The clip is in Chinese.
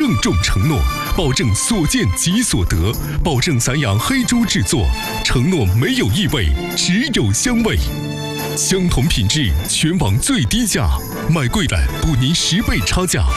郑重承诺，保证所见即所得，保证散养黑猪制作，承诺没有异味，只有香味。相同品质，全网最低价，买贵了补您10倍差价。